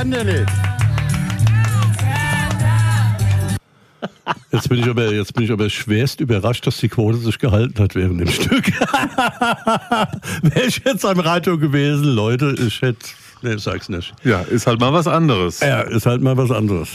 Anderle. Jetzt bin ich aber schwerst überrascht, dass die Quote sich gehalten hat während dem Stück. Wäre ich jetzt am Radio gewesen, Leute, ich sag's nicht. Ja, ist halt mal was anderes. Ja, ist halt mal was anderes.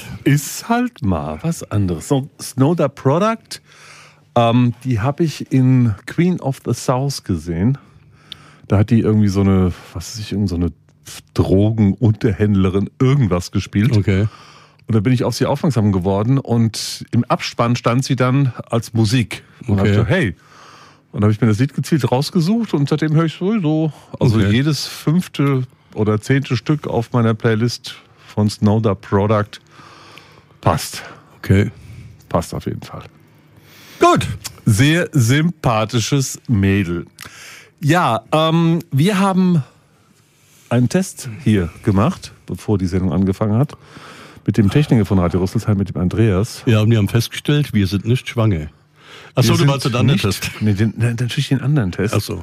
So, Snow Tha Product, die habe ich in Queen of the South gesehen. Da hat die irgendwie so eine, so eine Drogenunterhändlerin irgendwas gespielt. Okay. Und da bin ich auf sie aufmerksam geworden und im Abspann stand sie dann als Musik. Und habe gesagt, hey. Und dann habe ich mir das Lied gezielt rausgesucht und seitdem höre ich sowieso, jedes 5. oder 10. Stück auf meiner Playlist von Snow Tha Product passt. Okay. Passt auf jeden Fall. Gut. Sehr sympathisches Mädel. Ja, wir haben einen Test hier gemacht, bevor die Sendung angefangen hat. Mit dem Techniker von Radio Rüsselsheim, mit dem Andreas. Ja, und die haben festgestellt, wir sind nicht schwanger. Achso, du meinst den anderen Test. Nee, natürlich den anderen Test. Achso.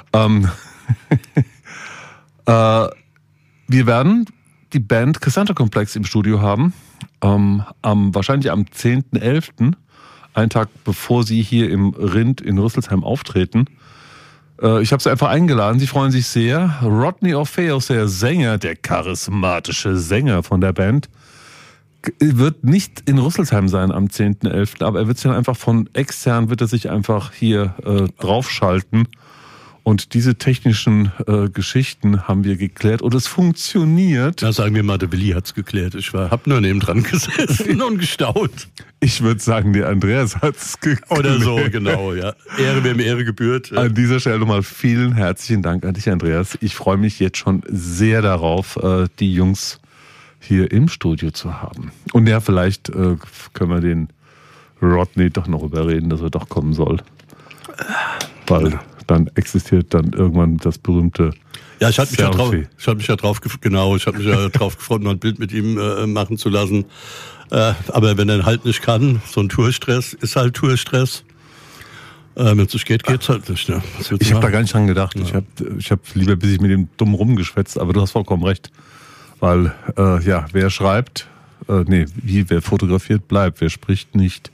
Wir werden die Band Cassandra Complex im Studio haben. Wahrscheinlich am 10.11., einen Tag bevor sie hier im Rind in Rüsselsheim auftreten. Ich habe sie einfach eingeladen, sie freuen sich sehr. Rodney Orpheus, der Sänger, der charismatische Sänger von der Band, wird nicht in Rüsselsheim sein am 10.11., aber er wird sich dann einfach von extern, wird er sich einfach hier draufschalten. Und diese technischen Geschichten haben wir geklärt und es funktioniert. Na, sagen wir mal, der Willi hat's geklärt. Ich hab nur neben dran gesessen und gestaunt. Ich würde sagen, der Andreas hat's geklärt. Oder so, genau, ja. Ehre, wem Ehre gebührt. An dieser Stelle nochmal vielen herzlichen Dank an dich, Andreas. Ich freue mich jetzt schon sehr darauf, die Jungs hier im Studio zu haben. Und ja, vielleicht können wir den Rodney doch noch überreden, dass er doch kommen soll. Weil dann existiert dann irgendwann das berühmte Ja, ich habe mich ja drauf gefreut, mal ein Bild mit ihm machen zu lassen. Aber wenn er halt nicht kann, so ein Tourstress ist halt Tourstress. Wenn es nicht geht, geht's halt nicht. Ne? Ich habe da gar nicht dran gedacht. Ja. Ich hab lieber bis ich mit dem dumm rumgeschwätzt, aber du hast vollkommen recht. Weil, wer schreibt, wer fotografiert bleibt, wer spricht nicht.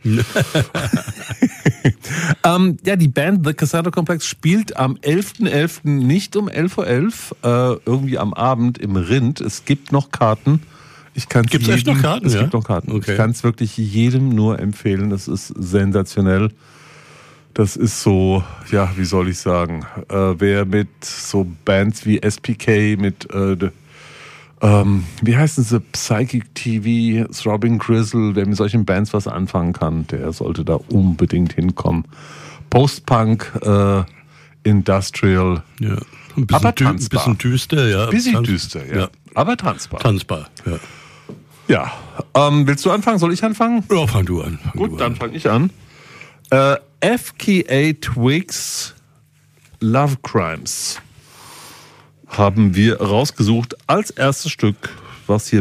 Die Band The Cassandra Complex spielt am 11.11. nicht um 11.11 Uhr, irgendwie am Abend im Rind. Es gibt noch Karten. Gibt's echt noch Karten? Es gibt noch Karten. Okay. Ich kann es wirklich jedem nur empfehlen. Das ist sensationell. Das ist so, wie soll ich sagen, wer mit so Bands wie SPK, mit wie heißen sie, Psychic TV, Throbbing Gristle, wer mit solchen Bands was anfangen kann, der sollte da unbedingt hinkommen. Post-Punk, Industrial, ja. Aber tanzbar. Ein bisschen düster, ja. Bisschen düster, ja. Aber tanzbar. Tanzbar, ja. Ja, willst du anfangen? Soll ich anfangen? Ja, fang du an. Dann fange ich an. FKA Twigs, Love Crimes haben wir rausgesucht als erstes Stück, was hier